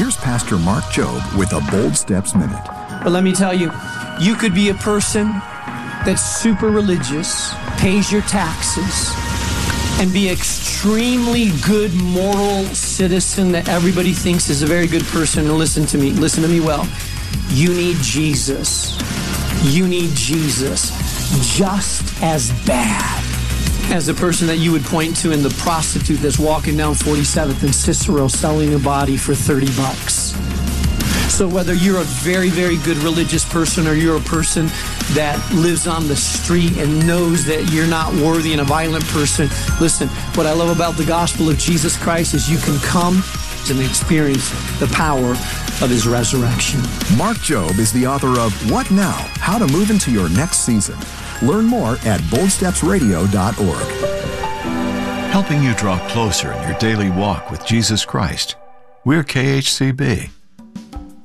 Here's Pastor Mark Jobe with a Bold Steps Minute. But let me tell you, you could be a person that's super religious, pays your taxes, and be an extremely good moral citizen that everybody thinks is a very good person. And listen to me well. You need Jesus. You need Jesus just as bad as the person that you would point to in the prostitute that's walking down 47th and Cicero selling a body for $30. So whether you're a very, very good religious person or you're a person that lives on the street and knows that you're not worthy and a violent person, listen, what I love about the gospel of Jesus Christ is you can come and experience the power of his resurrection. Mark Jobe is the author of What Now? How to Move into Your Next Season. Learn more at boldstepsradio.org. Helping you draw closer in your daily walk with Jesus Christ. We're KHCB.